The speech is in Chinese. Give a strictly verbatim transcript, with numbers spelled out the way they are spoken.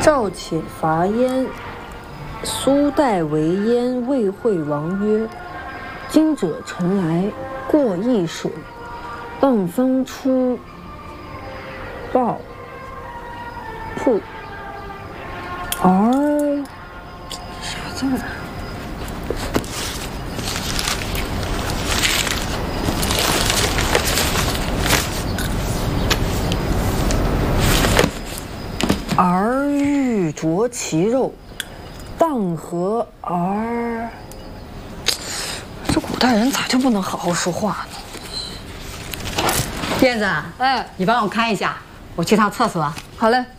赵且伐燕，苏代为燕，魏惠王曰：“今者臣来，过易水，傍风出暴瀑，而啥字儿？而欲啄其肉，荡河而……这古代人咋就不能好好说话呢？” 燕子， 哎， 你帮我看一下，我去趟厕所。 好嘞。